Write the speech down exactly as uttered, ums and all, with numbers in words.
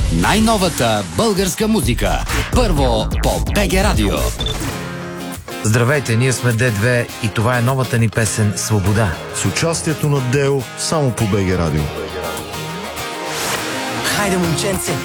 Най-новата българска музика. Първо по БГ Радио. Здравейте, ние сме Д две и това е новата ни песен "Свобода". С участието на Део само по БГ Радио. Хайде, момченце,